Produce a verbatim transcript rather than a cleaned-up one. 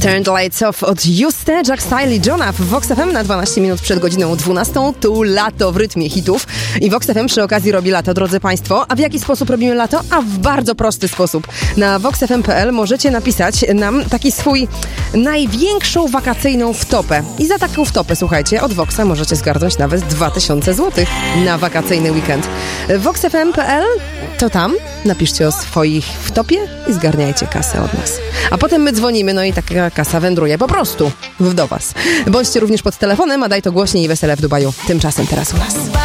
Turned Lights Off od Juste, Jack Style i Johna w Vox F M na dwanaście minut przed godziną dwunastą. Tu lato w rytmie hitów. I Vox F M przy okazji robi lato, drodzy Państwo. A w jaki sposób robimy lato? A w bardzo prosty sposób. Na vox f m kropka p l możecie napisać nam taki swój największą wakacyjną wtopę. I za taką wtopę, słuchajcie, od Voxa możecie zgarnąć nawet dwa tysiące złotych na wakacyjny weekend. vox f m kropka p l to tam napiszcie o swoich wtopie i zgarniajcie kasę od nas. A potem my dzwonimy, no i taka kasa wędruje po prostu do was. Bądźcie również pod telefonem, a daj to głośniej i wesele w Dubaju. Tymczasem teraz u nas.